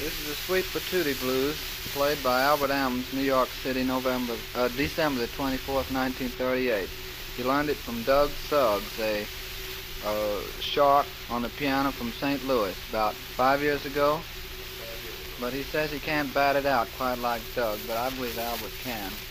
This is the Sweet Patootie Blues, played by Albert Ammons, New York City, December the 24th, 1938. He learned it from Doug Suggs, a shark on the piano from St. Louis, about 5 years ago. But he says he can't bat it out quite like Doug, but I believe Albert can.